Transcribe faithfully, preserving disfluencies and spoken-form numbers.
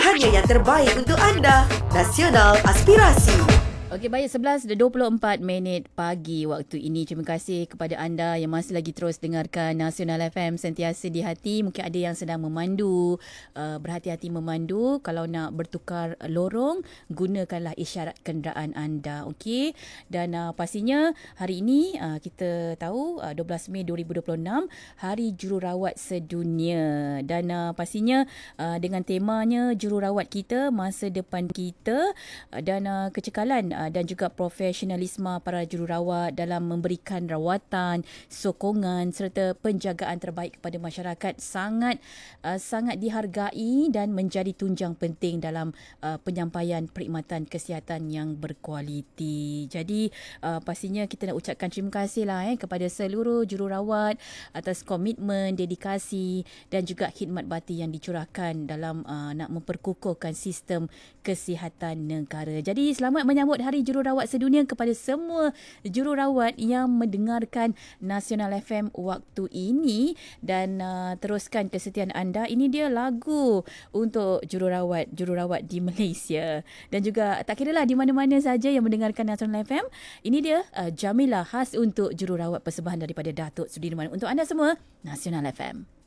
hanya yang terbaik untuk anda. Nasional Aspirasi. Okey, baik, sebelas dua puluh empat minit pagi waktu ini. Terima kasih kepada anda yang masih lagi terus dengarkan Nasional F M, sentiasa di hati. Mungkin ada yang sedang memandu, uh, berhati-hati memandu. Kalau nak bertukar lorong, gunakanlah isyarat kenderaan anda. Okey, dan uh, pastinya hari ini uh, kita tahu uh, dua belas Mei dua ribu dua puluh enam, Hari Jururawat Sedunia. Dan uh, pastinya uh, dengan temanya Jururawat Kita, Masa Depan Kita, uh, dan uh, kecekalan dan juga profesionalisme para jururawat dalam memberikan rawatan, sokongan serta penjagaan terbaik kepada masyarakat sangat uh, sangat dihargai dan menjadi tunjang penting dalam uh, penyampaian perkhidmatan kesihatan yang berkualiti. Jadi uh, pastinya kita nak ucapkan terima kasih lah eh, kepada seluruh jururawat atas komitmen, dedikasi dan juga khidmat bakti yang dicurahkan dalam uh, nak memperkukuhkan sistem kesihatan negara. Jadi selamat menyambut Hari Jururawat Sedunia kepada semua jururawat yang mendengarkan Nasional F M waktu ini, dan uh, teruskan kesetiaan anda. Ini dia lagu untuk jururawat jururawat di Malaysia, dan juga tak kira lah di mana-mana saja yang mendengarkan Nasional F M. Ini dia uh, Jamilah khas untuk jururawat persembahan daripada Datuk Sudirman untuk anda semua, Nasional F M.